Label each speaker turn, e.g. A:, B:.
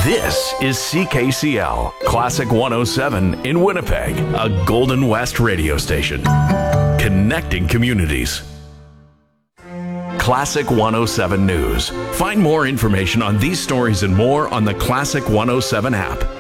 A: This is CKCL, Classic 107 in Winnipeg, a Golden West radio station. Connecting communities. Classic 107 News. Find more information on these stories and more on the Classic 107 app.